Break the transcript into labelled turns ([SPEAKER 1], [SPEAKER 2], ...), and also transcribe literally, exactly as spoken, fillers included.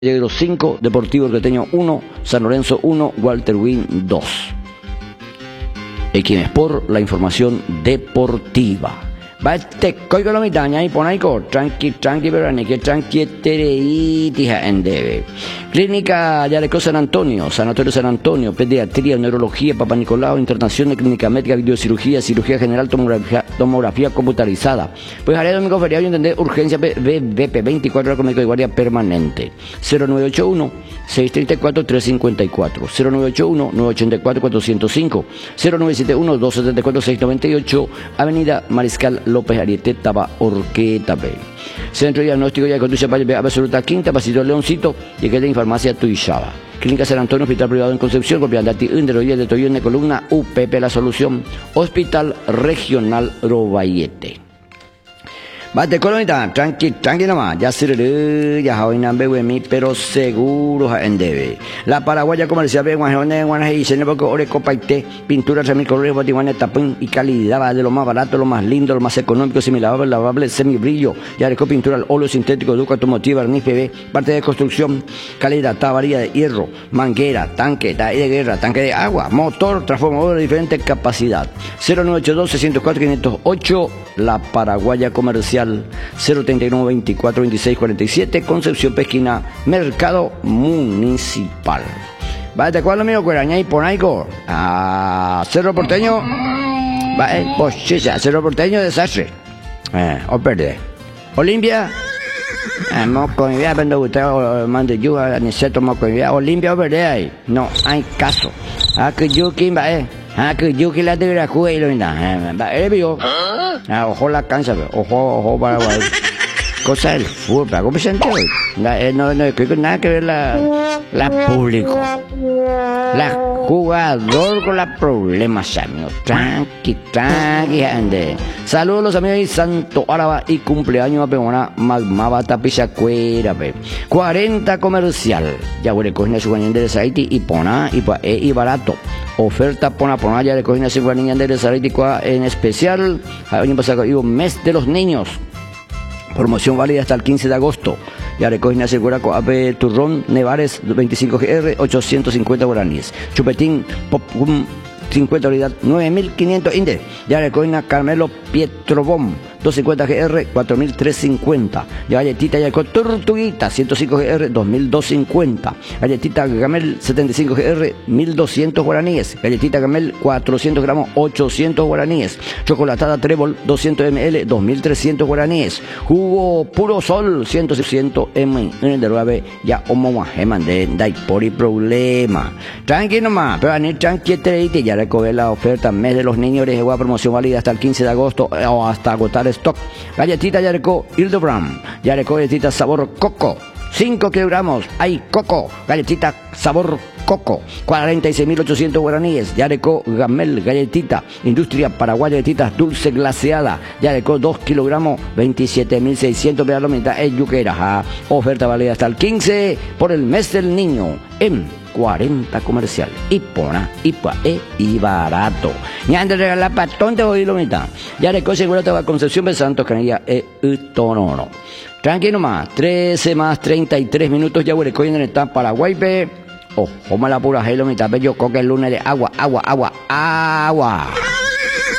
[SPEAKER 1] Negro cinco, Deportivo Queteño uno, San Lorenzo uno, Walter Win dos. Equimesport, la información deportiva. Va este coigo lo mitaña y ponaico, tranqui, tranqui, pero ni que tranqui tereitija en debe. Clínica Yareco San Antonio, Sanatorio San Antonio, Pediatría, Neurología, Papa Nicolau, Internación de Clínica Médica, Videocirugía, Cirugía General, Tomografía, tomografía computarizada. Pues área domingo feriado y entender urgencia B P veinticuatro horas con médico de guardia permanente. cero nueve ocho uno, seis tres cuatro, tres cinco cuatro, cero nueve ocho uno, nueve ocho cuatro, cuatro cero cinco, cero nueve siete uno, dos siete cuatro, seis nueve ocho, Avenida Mariscal López Ariete, Taba Orqueta B. Centro de Diagnóstico y Conducción Valle Absoluta Quinta, Pasito Leoncito, y que de Farmacia Tuizaba. Clínica San Antonio, Hospital Privado en Concepción, Copiandati, Inderoía de Toyón de Columna, U P P La Solución, Hospital Regional Robayete. Bate colonita, tranqui, tranqui nomás, ya sirve, ya jaoinan bewemi, pero seguro en debe. La paraguaya comercial de Guajone, Guanají, se nevo que ore copaite, pintura semicolores, botijuana, tapón y calidad, de lo más barato, lo más lindo, lo más económico, semilavable, lavable, semibrillo, ya de pintura al óleo sintético, duco automotiva, barniz P V, parte de construcción, calidad, tabaría de hierro, manguera, tanque, de guerra, tanque de agua, motor, transformador de diferente capacidad. cero nueve ocho dos, seis cero cuatro, quinientos ocho, la paraguaya comercial. cero treinta y nueve, veinticuatro, veintiséis, cuarenta y siete, Concepción Pesquina, Mercado Municipal. Vale, ¿cuál amigo Cueraña y Ponaico? Ah, Cerro Porteño. Vale, pues chicha, Cerro Porteño, desastre. Eh, o perde. Olimpia. Eh, moco en vía, cuando usted mande yo a Niceto moco en vía. Olimpia o perde ahí. No hay caso. Ah, que yo, ¿quién va, eh? Ah, que yo que la de la juega y lo mira. ¿Eh, vio? Ah, ojo la cansa, ojo, ojo para cosa del fútbol, para cómo se entiende. No, no, creo que nada que ver la, la público. La jugador con la problemas, amigos. Tranqui, tranqui, ande. Saludos a los amigos de Santo Áraba y cumpleaños a Pemona Magmaba Tapizacuera, pe. cuarenta comercial. Ya voy a recoger su guañán de Saiti y pona y pa e y barato. Oferta pona pona ya recoger su guañán de Saiti en especial. Año pasado iba mes de los niños. Promoción válida hasta el quince de agosto. Ya recogen asegura Coape Turrón Nevares veinticinco G R ochocientos cincuenta guaraníes. Chupetín Pop cincuenta unidades nueve mil quinientos inde. Ya recogen a Carmelo Pietrobom doscientos cincuenta G R cuatro mil trescientos cincuenta. Ya galletita ya con Tortuguita ciento cinco G R dos mil doscientos cincuenta. Galletita Gamel setenta y cinco G R mil doscientos guaraníes. Galletita Gamel cuatrocientos gramos ochocientos guaraníes. Chocolatada Trébol doscientos mililitros dos mil trescientos guaraníes. Jugo Puro Sol cien mililitros en el derrabe ya homo geman de dai por y problema. Tranquilo más, pero ni tranquilo ya recoger la oferta mes de los niños de promoción válida hasta el quince de agosto o hasta agotar stock. Galletita Yareco Hildebrand, Yareco galletita sabor coco, cinco kilogramos, hay coco, galletita sabor coco, cuarenta y seis mil ochocientos guaraníes. Yareco Gamel galletita, Industria Paraguaya galletitas dulce glaseada, Yareco dos kilogramos, veintisiete mil seiscientos, pero la mitad es yuquera. ¿Ja? Oferta válida hasta el quince por el mes del niño en cuarenta comercial y pona y pa e y barato. Ni antes de regalar patón de oír lo mitad. Ya le coche seguro te va Concepción de Santos Canilla e utonono. Tranquilo más, trece más treinta y tres minutos ya huele coño en el tan Paraguay pe. Ojo, mala pura gelo mitad bello coque el lunes de agua, agua, agua, agua.